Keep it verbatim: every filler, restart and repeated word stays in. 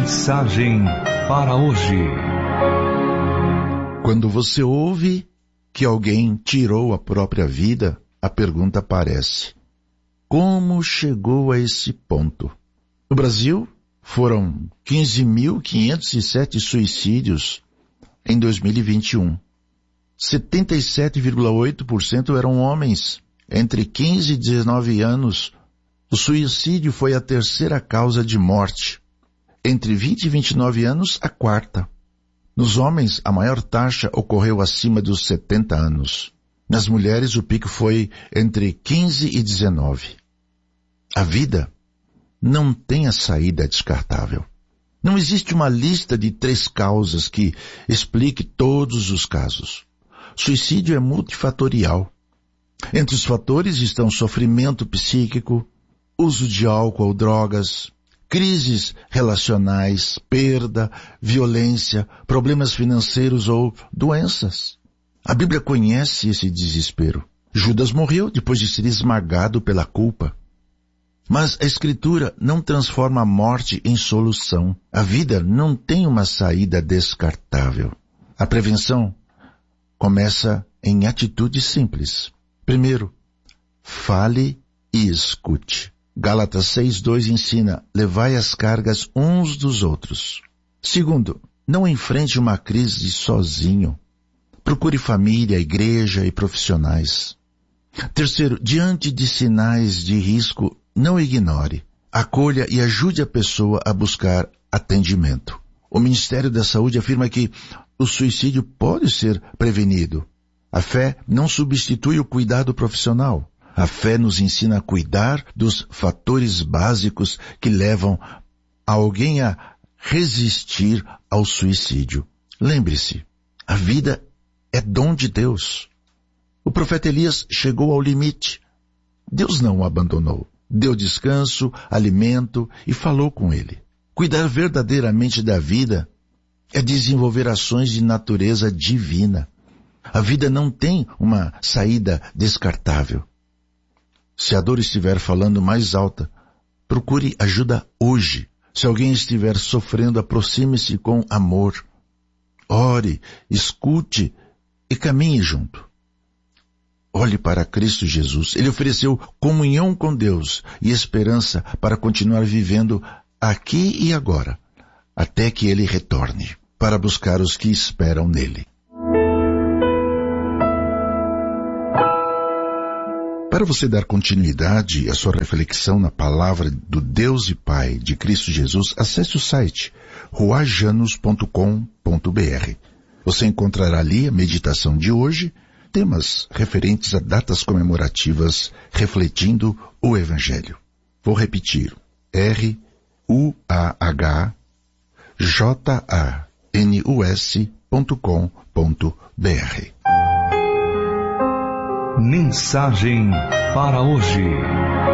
Mensagem para hoje. Quando você ouve que alguém tirou a própria vida, a pergunta aparece: como chegou a esse ponto? No Brasil, foram quinze mil quinhentos e sete suicídios em dois mil e vinte e um. setenta e sete vírgula oito por cento eram homens. Entre quinze e dezenove anos, o suicídio foi a terceira causa de morte. Entre vinte e vinte e nove anos, a quarta. Nos homens, a maior taxa ocorreu acima dos setenta anos. Nas mulheres, o pico foi entre quinze e dezenove. A vida não tem a saída descartável. Não existe uma lista de três causas que explique todos os casos. Suicídio é multifatorial. Entre os fatores estão sofrimento psíquico, uso de álcool ou drogas, crises relacionais, perda, violência, problemas financeiros ou doenças. A Bíblia conhece esse desespero. Judas morreu depois de ser esmagado pela culpa. Mas a Escritura não transforma a morte em solução. A vida não tem uma saída descartável. A prevenção começa em atitudes simples. Primeiro, fale e escute. Gálatas seis, dois ensina: levai as cargas uns dos outros. Segundo, não enfrente uma crise sozinho. Procure família, igreja e profissionais. Terceiro, diante de sinais de risco, não ignore. Acolha e ajude a pessoa a buscar atendimento. O Ministério da Saúde afirma que o suicídio pode ser prevenido. A fé não substitui o cuidado profissional. A fé nos ensina a cuidar dos fatores básicos que levam alguém a resistir ao suicídio. Lembre-se, a vida é dom de Deus. O profeta Elias chegou ao limite. Deus não o abandonou. Deu descanso, alimento e falou com ele. Cuidar verdadeiramente da vida é desenvolver ações de natureza divina. A vida não tem uma saída descartável. Se a dor estiver falando mais alta, procure ajuda hoje. Se alguém estiver sofrendo, aproxime-se com amor. Ore, escute e caminhe junto. Olhe para Cristo Jesus. Ele ofereceu comunhão com Deus e esperança para continuar vivendo aqui e agora, até que Ele retorne, para buscar os que esperam nele. Para você dar continuidade à sua reflexão na palavra do Deus e Pai de Cristo Jesus, acesse o site ruajanos ponto com ponto br. Você encontrará ali a meditação de hoje, temas referentes a datas comemorativas refletindo o Evangelho. Vou repetir: R U A H J A N U S ponto com ponto br. Mensagem para hoje.